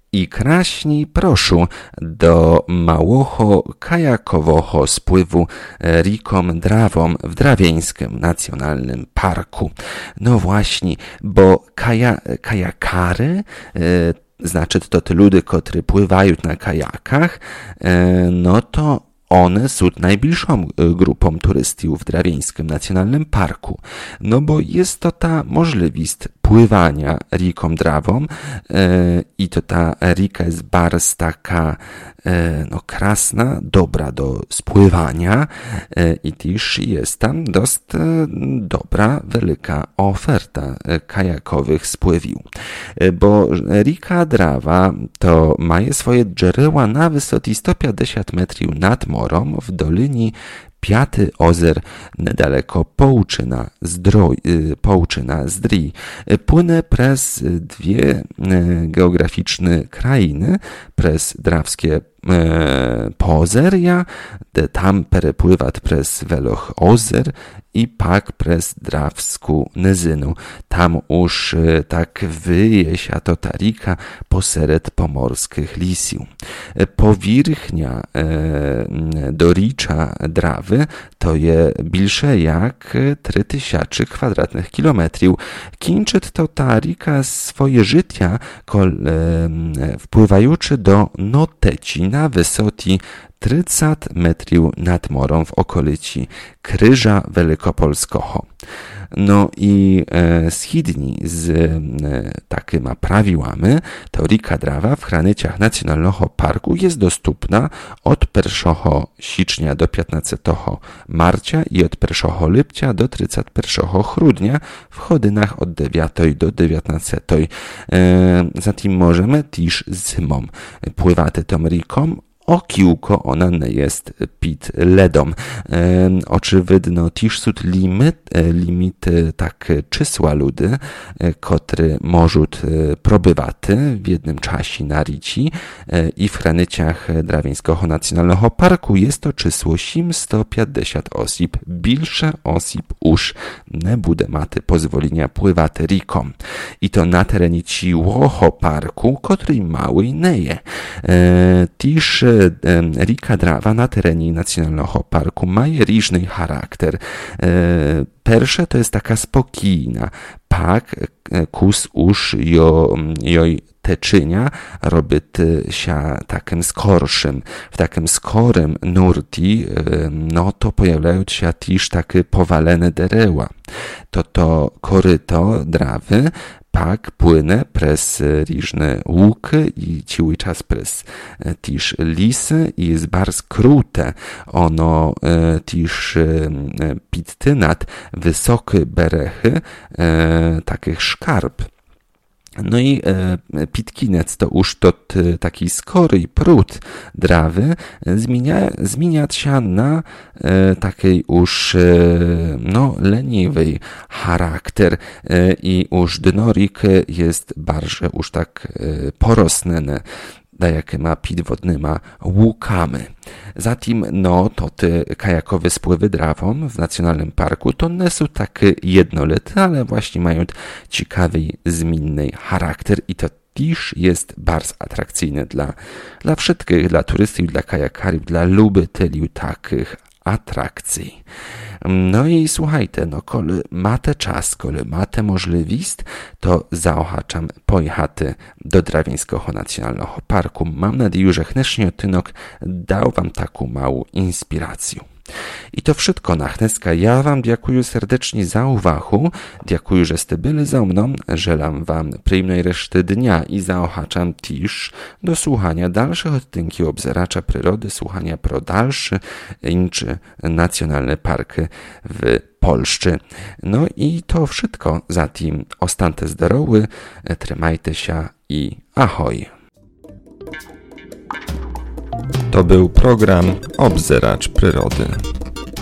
i kraśniej proszę do małoho kajakowoho spływu rikom Drawom w Drawieńskim Nacjonalnym Parku. No właśnie, bo kajakary, znaczy to te ludy, które pływają na kajakach, no to one są najbliższą grupą turystów w Drawieńskim Nacjonalnym Parku. No bo jest to ta możliwość pływania riką Drawą i to ta rika jest bardzo taka krasna, dobra do spływania i też jest tam dość dobra, wielka oferta kajakowych spływił. Bo rika Drawa to ma swoje drzewa na wysokości 150 metrów nad morem w dolinie Piaty Ozer niedaleko Połczyna Zdrii. Płynę przez dwie geograficzne krainy, przez drawskie Pozeria, tam perepływać przez Weloch Ozer i pak przez drawską Nyzynu. Tam już tak wyje się to ta rika poseret pomorskich lisiu. Powierzchnia do ricza Drawy to je bilsze jak 3000 kwadratnych kilometrów. Kińczyt to ta rika swoje życia wpływający do Noteci na wysokości 30 metrów nad morem w okolicy Kryża Wielkopolskiego. No i zgodnie z takimi prawiłami, to rika Drawa w granicach Nacjonalnego Parku jest dostępna od 1 stycznia do 15 marca i od 1 lipca do 31 grudnia w godzinach od 9 do 19. Zatem możemy też zimą pływać tą riką, okiłko ona nie jest pід ledom. Oczywiście też są limity tak czysła ludy, które mogą probywać w jednym czasie na rici i w granicach Drawieńskiego Nacjonalnego Parku jest to czysło 750 osób. Bilsze osób już nie bude maty pozwolenia pływać riką. I to na terenie ciłoho parku, który mały nie je. Też rika Drawa na terenie Nacjonalnego Parku ma różny charakter. Pierwsze to jest taka spokojna, pak kus już joj teczynia robi się takim skorszym. W takim skorym nurti, no to pojawiają się też takie powalone dereła. To koryto Drawy pak płynę przez różne łuky i cały czas przez też lisy i jest bardzo króte. Ono też pitty nad wysokie berechy takich szkarb. No i pitkinec to już to taki skory prut Drawy zmienia się na takiej już leniwej charakter i już dnorik jest bardzo już tak porosnene, jakima podwodnyma łukami. Zatem, to te kajakowe spływy Drawą w Nacjonalnym Parku to nie są takie jednolite, ale właśnie mają ciekawy, zmienny charakter i to też jest bardzo atrakcyjne dla wszystkich, dla turystów, dla kajakarów, dla lubitelów takich atrakcji. No i słuchajcie, kole macie czas, kole macie możliwość, to zaochaczam pojechać do Drawieńskiego Nacjonalnego Parku. Mam nadzieję, że dnešní odcinek dał wam taką małą inspirację. I to wszystko na dneska. Ja wam dziękuję serdecznie za uwagę. Dziękuję, że ste byli ze mną. Żelam wam przyjemnej reszty dnia i zaochaczam też do słuchania dalszych odcinków Obzeracza Przyrody, słuchania pro dalszy inczy nacjonalne parki w Polsce. No i to wszystko. Zatem ostańcie zdrowi, trzymajcie się i ahoj. To był program Obzeracz Przyrody.